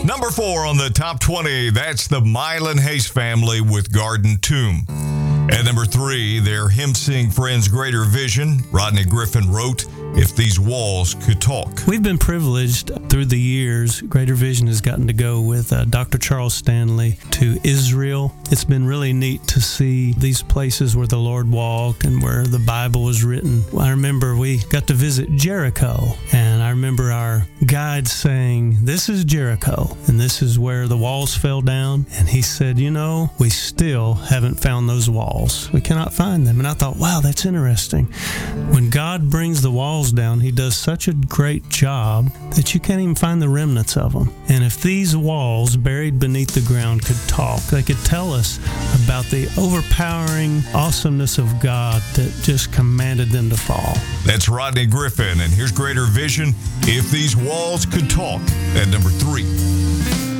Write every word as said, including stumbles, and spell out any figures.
Number four on the top twenty, that's the Mylan Hayes family with Garden Tomb. At number three, their hymn-sing friends Greater Vision. Rodney Griffin wrote, "If These Walls Could Talk." We've been privileged through the years. Greater Vision has gotten to go with uh, Doctor Charles Stanley to Israel. It's been really neat to see these places where the Lord walked and where the Bible was written. I remember we got to visit Jericho, and I remember our guide saying, "This is Jericho, and this is where the walls fell down." And he said, "You know, we still haven't found those walls. We cannot find them." And I thought, wow, that's interesting. When God brings the walls down, he does such a great job that you can't even find the remnants of them. And if these walls buried beneath the ground could talk, they could tell us about the overpowering awesomeness of God that just commanded them to fall. That's Rodney Griffin, and here's Greater Vision, "If These Walls Could Talk," at number three.